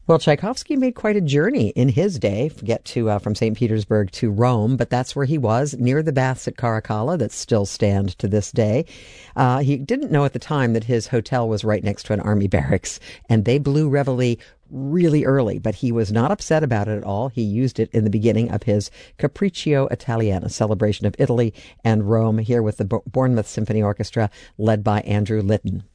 Well, Tchaikovsky made quite a journey in his day to get to from St. Petersburg to Rome, but that's where he was, near the baths at Caracalla that still stand to this day. He didn't know at the time that his hotel was right next to an army barracks, and they blew Reveille really early, but he was not upset about it at all. He used it in the beginning of his Capriccio Italiano, celebration of Italy and Rome, here with the Bournemouth Symphony Orchestra, led by Andrew Litton.